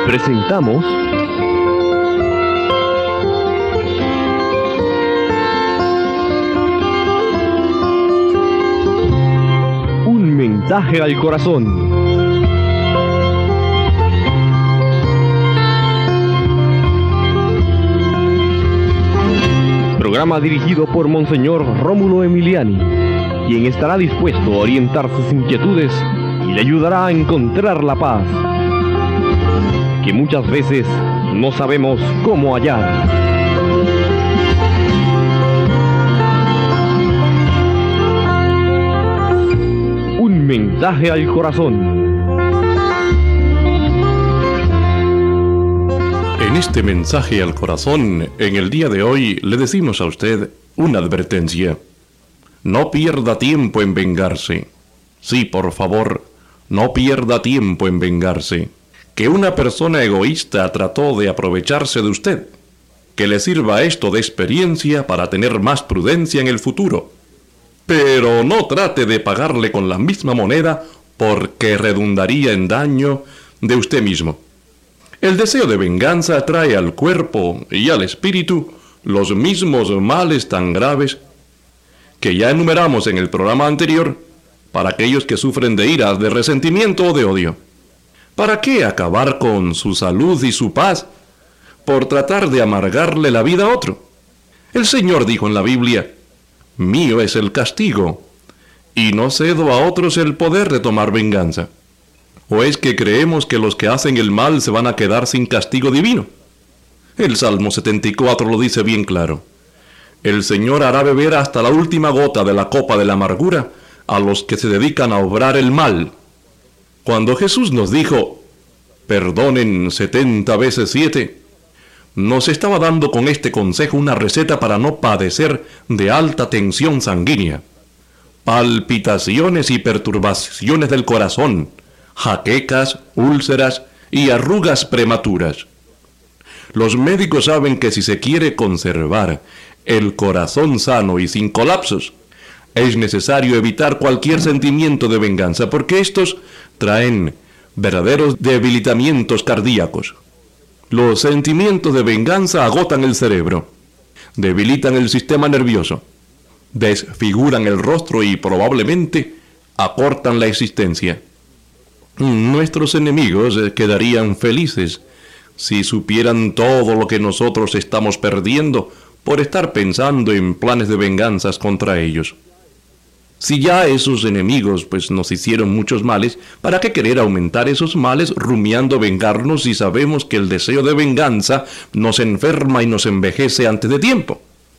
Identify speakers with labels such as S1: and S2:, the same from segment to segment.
S1: Presentamos Un mensaje al corazón. Programa dirigido por Monseñor Rómulo Emiliani, quien estará dispuesto a orientar sus inquietudes y le ayudará a encontrar la paz que muchas veces no sabemos cómo hallar. Un mensaje al corazón.
S2: En este mensaje al corazón, en el día de hoy, le decimos a usted una advertencia. No pierda tiempo en vengarse. Sí, por favor, no pierda tiempo en vengarse. Que una persona egoísta trató de aprovecharse de usted. Que le sirva esto de experiencia para tener más prudencia en el futuro. Pero no trate de pagarle con la misma moneda porque redundaría en daño de usted mismo. El deseo de venganza trae al cuerpo y al espíritu los mismos males tan graves que ya enumeramos en el programa anterior para aquellos que sufren de ira, de resentimiento o de odio. ¿Para qué acabar con su salud y su paz por tratar de amargarle la vida a otro? El Señor dijo en la Biblia: mío es el castigo, y no cedo a otros el poder de tomar venganza. ¿O es que creemos que los que hacen el mal se van a quedar sin castigo divino? El Salmo 74 lo dice bien claro. El Señor hará beber hasta la última gota de la copa de la amargura a los que se dedican a obrar el mal. Cuando Jesús nos dijo, perdonen 70 veces 7, nos estaba dando con este consejo una receta para no padecer de alta tensión sanguínea, palpitaciones y perturbaciones del corazón, jaquecas, úlceras y arrugas prematuras. Los médicos saben que si se quiere conservar el corazón sano y sin colapsos, es necesario evitar cualquier sentimiento de venganza, porque estos traen verdaderos debilitamientos cardíacos. Los sentimientos de venganza agotan el cerebro, debilitan el sistema nervioso, desfiguran el rostro y probablemente acortan la existencia. Nuestros enemigos quedarían felices si supieran todo lo que nosotros estamos perdiendo por estar pensando en planes de venganzas contra ellos. Si ya esos enemigos nos hicieron muchos males, ¿para qué querer aumentar esos males rumiando vengarnos si sabemos que el deseo de venganza nos enferma y nos envejece antes de tiempo?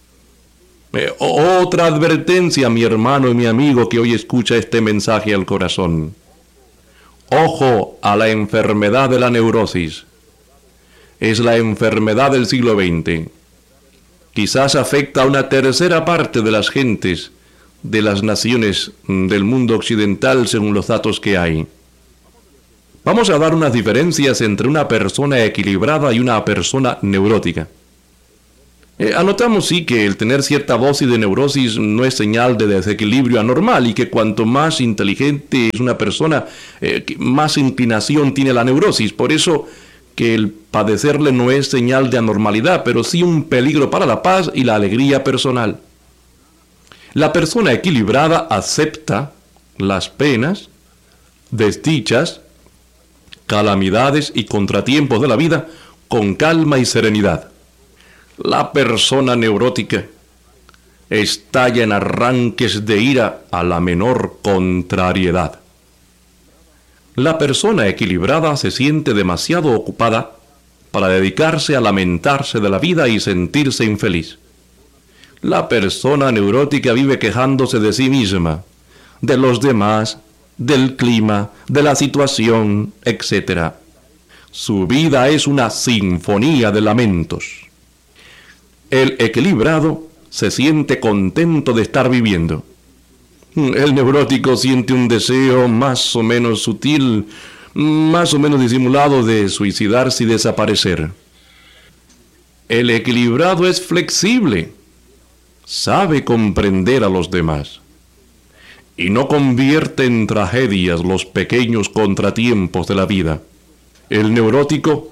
S2: Otra advertencia, mi hermano y mi amigo que hoy escucha este mensaje al corazón. Ojo a la enfermedad de la neurosis. Es la enfermedad del siglo XX. Quizás afecta a una tercera parte de las gentes de las naciones del mundo occidental según los datos que hay. Vamos a dar unas diferencias entre una persona equilibrada y una persona neurótica. Anotamos sí que el tener cierta dosis de neurosis no es señal de desequilibrio anormal y que cuanto más inteligente es una persona, más inclinación tiene la neurosis. Por eso que el padecerle no es señal de anormalidad, pero sí un peligro para la paz y la alegría personal. La persona equilibrada acepta las penas, desdichas, calamidades y contratiempos de la vida con calma y serenidad. La persona neurótica estalla en arranques de ira a la menor contrariedad. La persona equilibrada se siente demasiado ocupada para dedicarse a lamentarse de la vida y sentirse infeliz. La persona neurótica vive quejándose de sí misma, de los demás, del clima, de la situación, etc. Su vida es una sinfonía de lamentos. El equilibrado se siente contento de estar viviendo. El neurótico siente un deseo más o menos sutil, más o menos disimulado de suicidarse y desaparecer. El equilibrado es flexible, sabe comprender a los demás y no convierte en tragedias los pequeños contratiempos de la vida. El neurótico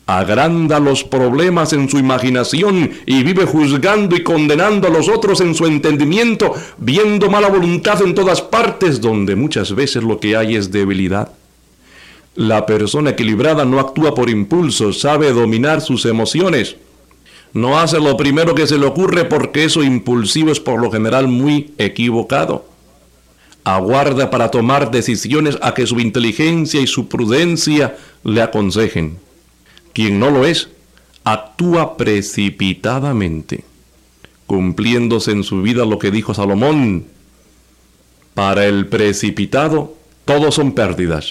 S2: agranda los problemas en su imaginación y vive juzgando y condenando a los otros en su entendimiento, viendo mala voluntad en todas partes, donde muchas veces lo que hay es debilidad. La persona equilibrada no actúa por impulso, sabe dominar sus emociones. No hace lo primero que se le ocurre porque eso impulsivo es por lo general muy equivocado. Aguarda para tomar decisiones a que su inteligencia y su prudencia le aconsejen. Quien no lo es, actúa precipitadamente, cumpliéndose en su vida lo que dijo Salomón: para el precipitado, todos son pérdidas.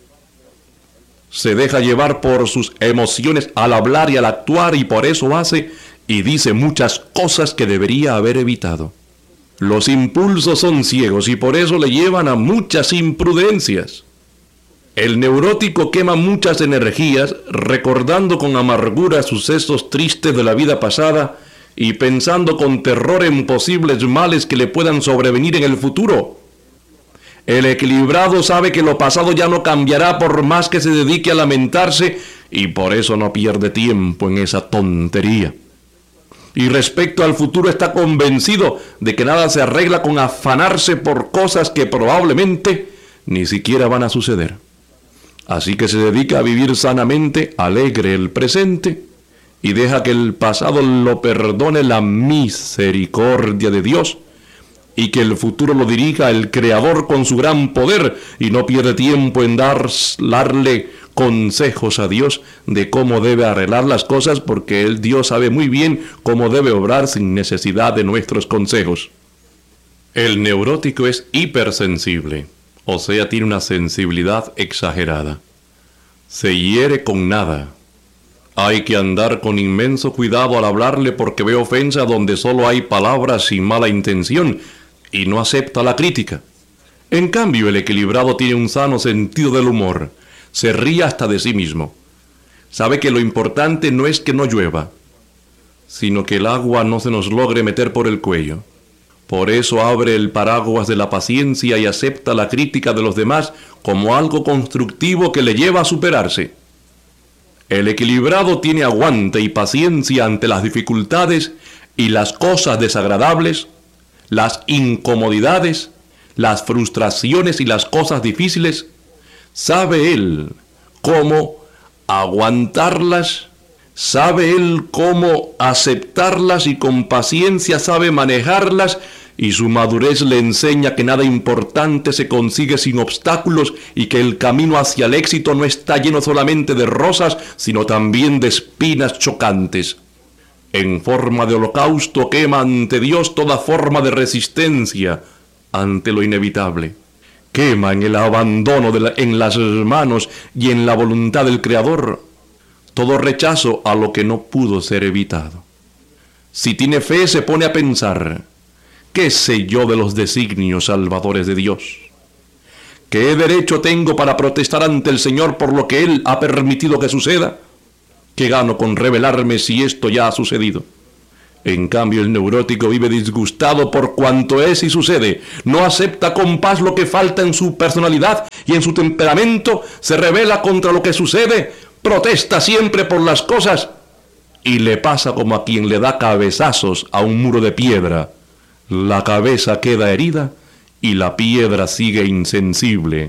S2: Se deja llevar por sus emociones al hablar y al actuar, y por eso hace y dice muchas cosas que debería haber evitado. Los impulsos son ciegos y por eso le llevan a muchas imprudencias. El neurótico quema muchas energías recordando con amargura sucesos tristes de la vida pasada y pensando con terror en posibles males que le puedan sobrevenir en el futuro. El equilibrado sabe que lo pasado ya no cambiará por más que se dedique a lamentarse y por eso no pierde tiempo en esa tontería. Y respecto al futuro está convencido de que nada se arregla con afanarse por cosas que probablemente ni siquiera van a suceder. Así que se dedica a vivir sanamente, alegre el presente, y deja que el pasado lo perdone la misericordia de Dios, y que el futuro lo dirija el Creador con su gran poder, y no pierde tiempo en darle consejos a Dios de cómo debe arreglar las cosas, porque el Dios sabe muy bien cómo debe obrar sin necesidad de nuestros consejos. El neurótico es hipersensible. O sea, tiene una sensibilidad exagerada. Se hiere con nada. Hay que andar con inmenso cuidado al hablarle porque ve ofensa donde solo hay palabras sin mala intención y no acepta la crítica. En cambio, el equilibrado tiene un sano sentido del humor. Se ríe hasta de sí mismo. Sabe que lo importante no es que no llueva, sino que el agua no se nos logre meter por el cuello. Por eso abre el paraguas de la paciencia y acepta la crítica de los demás como algo constructivo que le lleva a superarse. El equilibrado tiene aguante y paciencia ante las dificultades y las cosas desagradables, las incomodidades, las frustraciones y las cosas difíciles. Sabe él cómo aguantarlas, sabe él cómo aceptarlas y con paciencia sabe manejarlas, y su madurez le enseña que nada importante se consigue sin obstáculos y que el camino hacia el éxito no está lleno solamente de rosas, sino también de espinas chocantes. En forma de holocausto quema ante Dios toda forma de resistencia ante lo inevitable. Quema en el abandono en las manos y en la voluntad del Creador todo rechazo a lo que no pudo ser evitado. Si tiene fe, se pone a pensar: ¿qué sé yo de los designios salvadores de Dios? ¿Qué derecho tengo para protestar ante el Señor por lo que Él ha permitido que suceda? ¿Qué gano con rebelarme si esto ya ha sucedido? En cambio, el neurótico vive disgustado por cuanto es y sucede. No acepta con paz lo que falta en su personalidad y en su temperamento. Se rebela contra lo que sucede. Protesta siempre por las cosas. Y le pasa como a quien le da cabezazos a un muro de piedra. La cabeza queda herida y la piedra sigue insensible.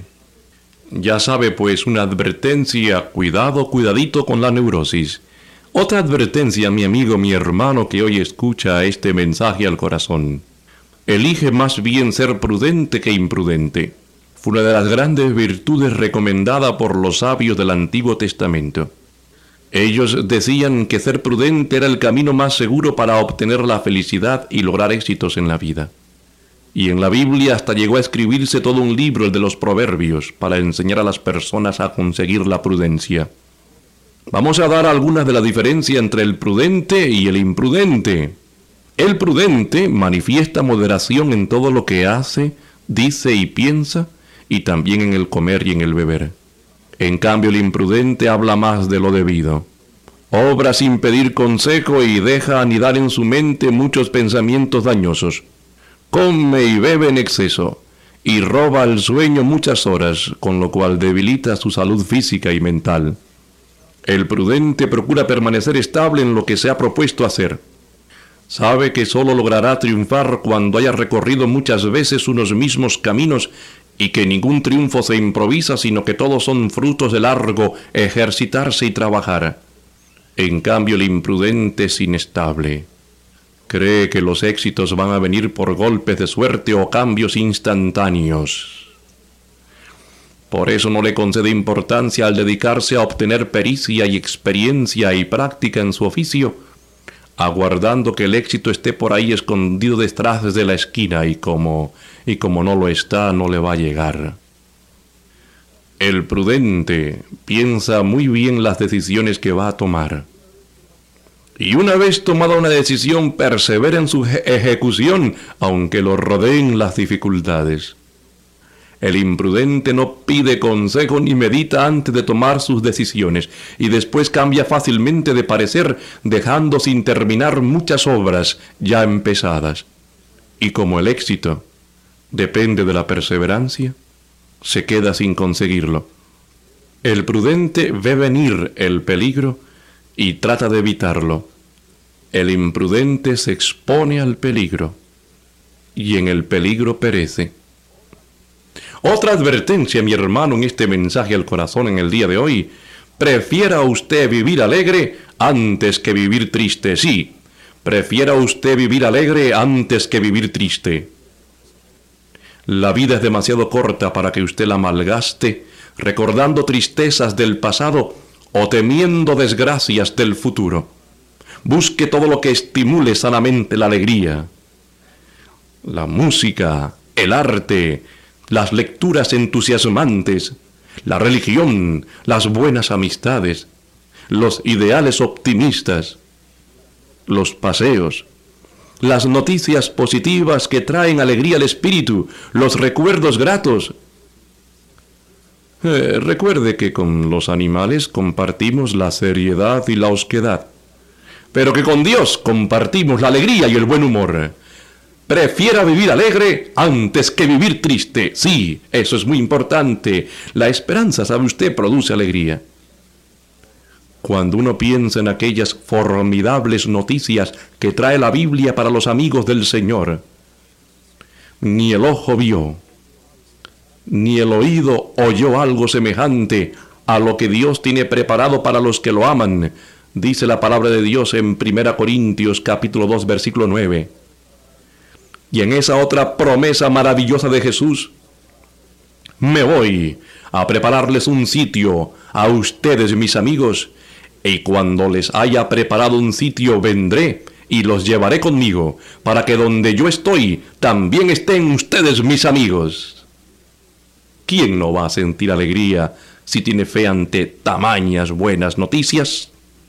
S2: Ya sabe pues una advertencia: cuidado, cuidadito con la neurosis. Otra advertencia, mi amigo, mi hermano que hoy escucha este mensaje al corazón: elige más bien ser prudente que imprudente. Fue una de las grandes virtudes recomendada por los sabios del Antiguo Testamento. Ellos decían que ser prudente era el camino más seguro para obtener la felicidad y lograr éxitos en la vida. Y en la Biblia hasta llegó a escribirse todo un libro, el de los Proverbios, para enseñar a las personas a conseguir la prudencia. Vamos a dar algunas de la diferencia entre el prudente y el imprudente. El prudente manifiesta moderación en todo lo que hace, dice y piensa, y también en el comer y en el beber. En cambio, el imprudente habla más de lo debido. Obra sin pedir consejo y deja anidar en su mente muchos pensamientos dañosos. Come y bebe en exceso, y roba el sueño muchas horas, con lo cual debilita su salud física y mental. El prudente procura permanecer estable en lo que se ha propuesto hacer. Sabe que solo logrará triunfar cuando haya recorrido muchas veces unos mismos caminos y que ningún triunfo se improvisa, sino que todos son frutos de largo ejercitarse y trabajar. En cambio, el imprudente es inestable. Cree que los éxitos van a venir por golpes de suerte o cambios instantáneos. Por eso no le concede importancia al dedicarse a obtener pericia y experiencia y práctica en su oficio, aguardando que el éxito esté por ahí escondido detrás de la esquina y como no lo está, no le va a llegar. El prudente piensa muy bien las decisiones que va a tomar. Y una vez tomada una decisión, persevera en su ejecución, aunque lo rodeen las dificultades. El imprudente no pide consejo ni medita antes de tomar sus decisiones, y después cambia fácilmente de parecer, dejando sin terminar muchas obras ya empezadas. Y como el éxito depende de la perseverancia, se queda sin conseguirlo. El prudente ve venir el peligro y trata de evitarlo. El imprudente se expone al peligro y en el peligro perece. Otra advertencia, mi hermano, en este mensaje al corazón en el día de hoy: prefiera usted vivir alegre antes que vivir triste. Sí, prefiera usted vivir alegre antes que vivir triste. La vida es demasiado corta para que usted la malgaste recordando tristezas del pasado o temiendo desgracias del futuro. Busque todo lo que estimule sanamente la alegría. La música, el arte, las lecturas entusiasmantes, la religión, las buenas amistades, los ideales optimistas, los paseos, las noticias positivas que traen alegría al espíritu, los recuerdos gratos. Recuerde que con los animales compartimos la seriedad y la osquedad, pero que con Dios compartimos la alegría y el buen humor. Prefiera vivir alegre antes que vivir triste. Sí, eso es muy importante. La esperanza, sabe usted, produce alegría. Cuando uno piensa en aquellas formidables noticias que trae la Biblia para los amigos del Señor, ni el ojo vio, ni el oído oyó algo semejante a lo que Dios tiene preparado para los que lo aman, dice la palabra de Dios en 1 Corintios capítulo 2, versículo 9. Y en esa otra promesa maravillosa de Jesús: me voy a prepararles un sitio a ustedes, mis amigos, y cuando les haya preparado un sitio vendré y los llevaré conmigo, para que donde yo estoy también estén ustedes, mis amigos. ¿Quién no va a sentir alegría si tiene fe ante tamañas buenas noticias?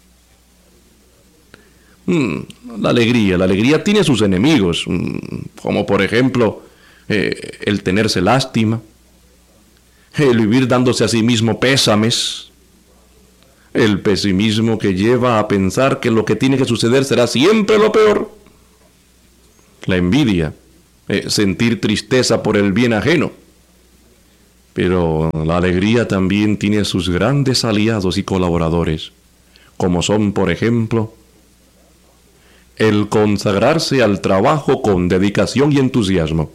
S2: La alegría tiene sus enemigos, como por ejemplo el tenerse lástima, el vivir dándose a sí mismo pésames, el pesimismo que lleva a pensar que lo que tiene que suceder será siempre lo peor, la envidia, sentir tristeza por el bien ajeno. Pero la alegría también tiene sus grandes aliados y colaboradores, como son, por ejemplo, el consagrarse al trabajo con dedicación y entusiasmo,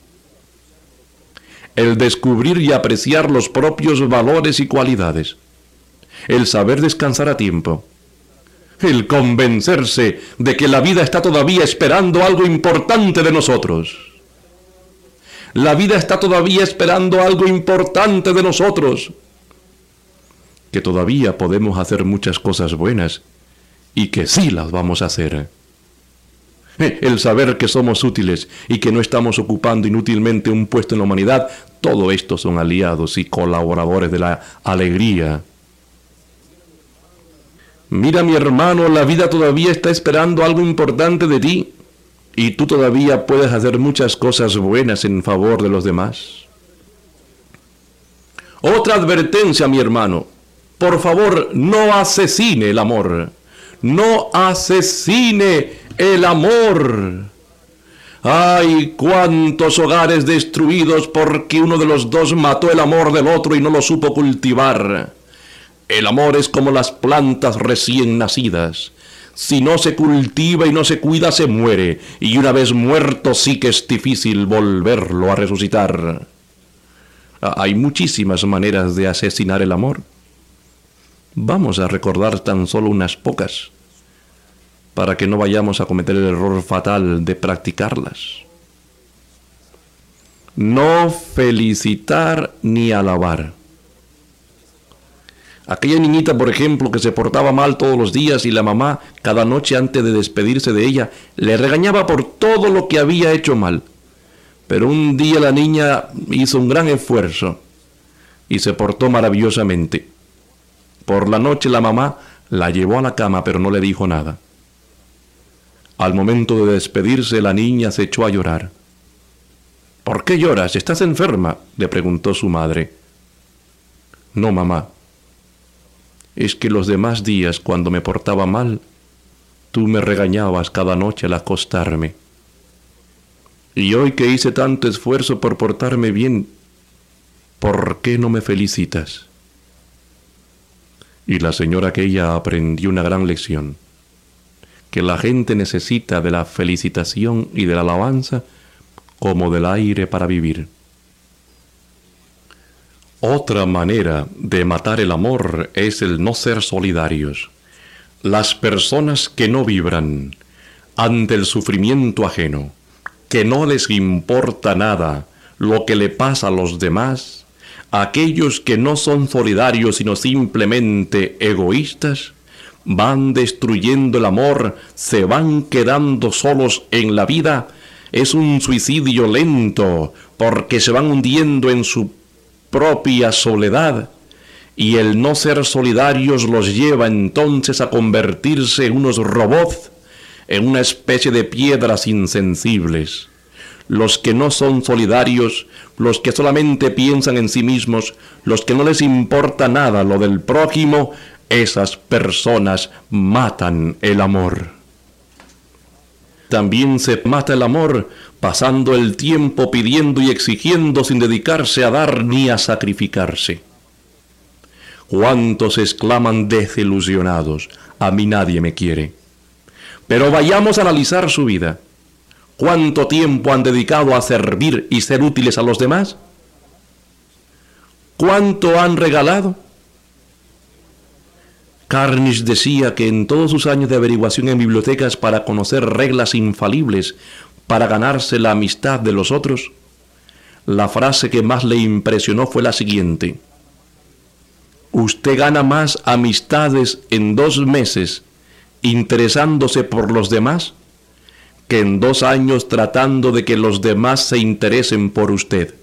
S2: el descubrir y apreciar los propios valores y cualidades, el saber descansar a tiempo, el convencerse de que la vida está todavía esperando algo importante de nosotros. La vida está todavía esperando algo importante de nosotros, que todavía podemos hacer muchas cosas buenas y que sí las vamos a hacer. El saber que somos útiles y que no estamos ocupando inútilmente un puesto en la humanidad, todo esto son aliados y colaboradores de la alegría. Mira, mi hermano, la vida todavía está esperando algo importante de ti y tú todavía puedes hacer muchas cosas buenas en favor de los demás. Otra advertencia, mi hermano: por favor, no asesine el amor. No asesine el amor. ¡Ay, cuántos hogares destruidos porque uno de los dos mató el amor del otro y no lo supo cultivar! El amor es como las plantas recién nacidas. Si no se cultiva y no se cuida, se muere, y una vez muerto sí que es difícil volverlo a resucitar. Hay muchísimas maneras de asesinar el amor. Vamos a recordar tan solo unas pocas, para que no vayamos a cometer el error fatal de practicarlas. No felicitar ni alabar. Aquella niñita, por ejemplo, que se portaba mal todos los días y la mamá, cada noche antes de despedirse de ella, le regañaba por todo lo que había hecho mal. Pero un día la niña hizo un gran esfuerzo y se portó maravillosamente. Por la noche la mamá la llevó a la cama, pero no le dijo nada. Al momento de despedirse, la niña se echó a llorar. ¿Por qué lloras? ¿Estás enferma?, le preguntó su madre. No, mamá. Es que los demás días, cuando me portaba mal, tú me regañabas cada noche al acostarme. Y hoy que hice tanto esfuerzo por portarme bien, ¿por qué no me felicitas? Y la señora aquella aprendió una gran lección, que la gente necesita de la felicitación y de la alabanza como del aire para vivir. Otra manera de matar el amor es el no ser solidarios. Las personas que no vibran ante el sufrimiento ajeno, que no les importa nada lo que le pasa a los demás, aquellos que no son solidarios sino simplemente egoístas, van destruyendo el amor, se van quedando solos en la vida. Es un suicidio lento porque se van hundiendo en su propia soledad, y el no ser solidarios los lleva entonces a convertirse en unos robots, en una especie de piedras insensibles. Los que no son solidarios, los que solamente piensan en sí mismos, los que no les importa nada lo del prójimo, esas personas matan el amor. También se mata el amor pasando el tiempo pidiendo y exigiendo sin dedicarse a dar ni a sacrificarse. ¿Cuántos exclaman desilusionados? A mí nadie me quiere. Pero vayamos a analizar su vida. ¿Cuánto tiempo han dedicado a servir y ser útiles a los demás? ¿Cuánto han regalado? Carnish decía que en todos sus años de averiguación en bibliotecas para conocer reglas infalibles para ganarse la amistad de los otros, la frase que más le impresionó fue la siguiente: usted gana más amistades en 2 meses interesándose por los demás que en 2 años tratando de que los demás se interesen por usted.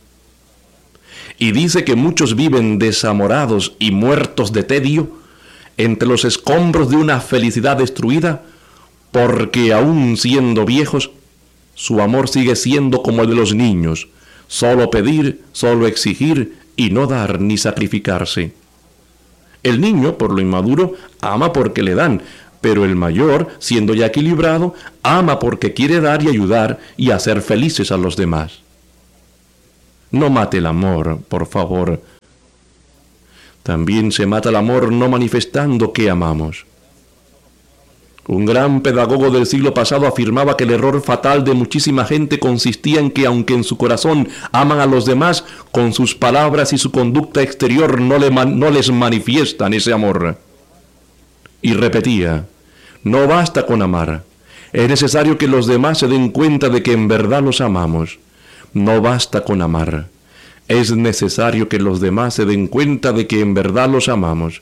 S2: Y dice que muchos viven desamorados y muertos de tedio entre los escombros de una felicidad destruida, porque aún siendo viejos, su amor sigue siendo como el de los niños, solo pedir, solo exigir y no dar ni sacrificarse. El niño, por lo inmaduro, ama porque le dan, pero el mayor, siendo ya equilibrado, ama porque quiere dar y ayudar y hacer felices a los demás. No mate el amor, por favor. También se mata el amor no manifestando que amamos. Un gran pedagogo del siglo pasado afirmaba que el error fatal de muchísima gente consistía en que, aunque en su corazón aman a los demás, con sus palabras y su conducta exterior no les manifiestan ese amor. Y repetía: no basta con amar, es necesario que los demás se den cuenta de que en verdad los amamos. No basta con amar, es necesario que los demás se den cuenta de que en verdad los amamos.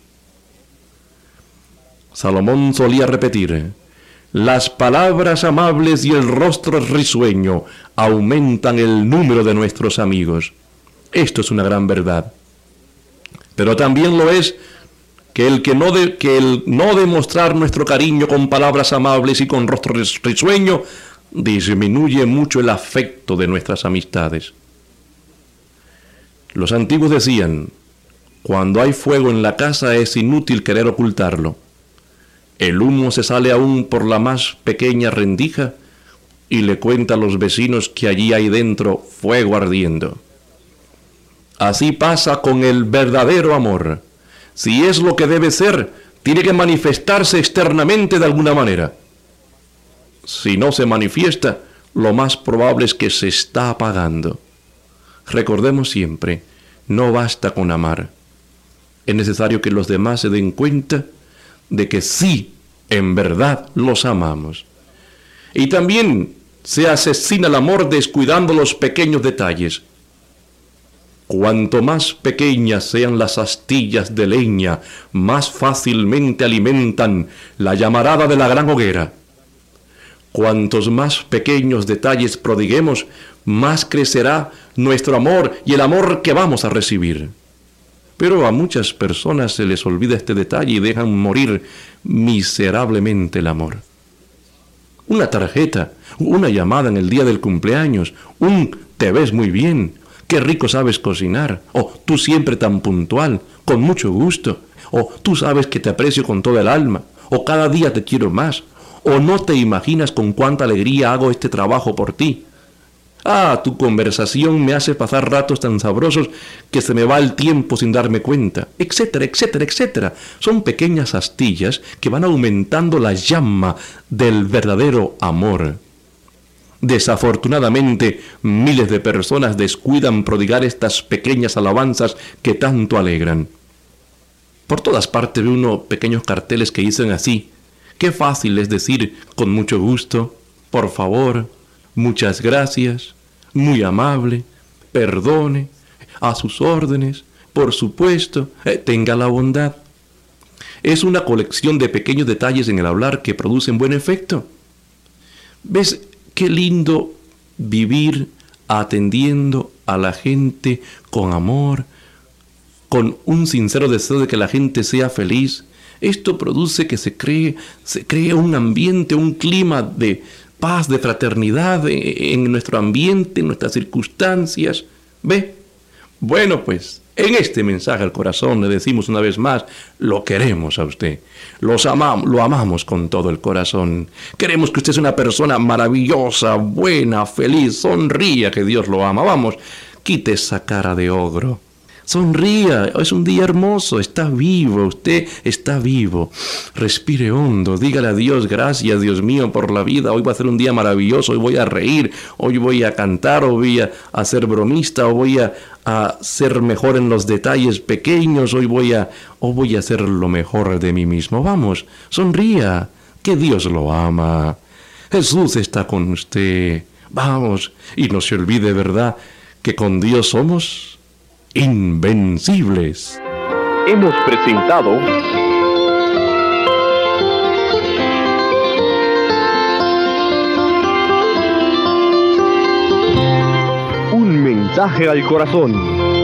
S2: Salomón solía repetir: las palabras amables y el rostro risueño aumentan el número de nuestros amigos. Esto es una gran verdad. Pero también lo es que el no demostrar nuestro cariño con palabras amables y con rostro risueño disminuye mucho el afecto de nuestras amistades. Los antiguos decían: cuando hay fuego en la casa es inútil querer ocultarlo. El humo se sale aún por la más pequeña rendija y le cuenta a los vecinos que allí hay dentro fuego ardiendo. Así pasa con el verdadero amor. si es lo que debe ser, tiene que manifestarse externamente de alguna manera. Si no se manifiesta, lo más probable es que se está apagando. Recordemos siempre, no basta con amar. Es necesario que los demás se den cuenta de que sí, en verdad, los amamos. Y también se asesina el amor descuidando los pequeños detalles. Cuanto más pequeñas sean las astillas de leña, más fácilmente alimentan la llamarada de la gran hoguera. Cuantos más pequeños detalles prodiguemos, más crecerá nuestro amor y el amor que vamos a recibir. Pero a muchas personas se les olvida este detalle y dejan morir miserablemente el amor. Una tarjeta, una llamada en el día del cumpleaños, te ves muy bien, qué rico sabes cocinar, o tú siempre tan puntual, con mucho gusto, o tú sabes que te aprecio con toda el alma, o cada día te quiero más, o no te imaginas con cuánta alegría hago este trabajo por ti. Tu conversación me hace pasar ratos tan sabrosos que se me va el tiempo sin darme cuenta, etcétera, etcétera, etcétera. Son pequeñas astillas que van aumentando la llama del verdadero amor. Desafortunadamente, miles de personas descuidan prodigar estas pequeñas alabanzas que tanto alegran. Por todas partes ve uno pequeños carteles que dicen así: qué fácil es decir con mucho gusto, por favor, muchas gracias, muy amable, perdone, a sus órdenes, por supuesto, tenga la bondad. Es una colección de pequeños detalles en el hablar que producen buen efecto. ¿Ves qué lindo vivir atendiendo a la gente con amor, con un sincero deseo de que la gente sea feliz? Esto produce que se cree un ambiente, un clima de paz, de fraternidad en nuestro ambiente, en nuestras circunstancias. ¿Ve? Bueno, pues, en este mensaje al corazón le decimos una vez más, lo queremos a usted. Lo amamos con todo el corazón. Queremos que usted sea una persona maravillosa, buena, feliz, sonría que Dios lo ama. Vamos, quite esa cara de ogro. Sonría, es un día hermoso, está vivo, usted está vivo. Respire hondo, dígale a Dios, gracias Dios mío por la vida, hoy va a ser un día maravilloso, hoy voy a reír, hoy voy a cantar, hoy voy a ser bromista, hoy voy a ser mejor en los detalles pequeños, hoy voy a hacer lo mejor de mí mismo. Vamos, sonría, que Dios lo ama. Jesús está con usted. Vamos, y no se olvide, ¿verdad?, que con Dios somos invencibles.
S1: Hemos presentado Un mensaje al corazón.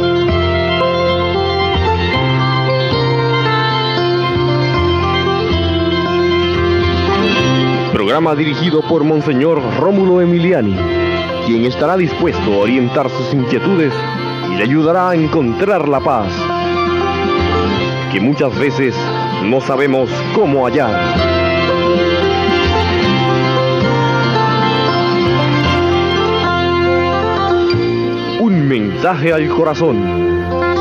S1: Programa dirigido por Monseñor Rómulo Emiliani, quien estará dispuesto a orientar sus inquietudes y le ayudará a encontrar la paz, que muchas veces no sabemos cómo hallar. Un mensaje al corazón.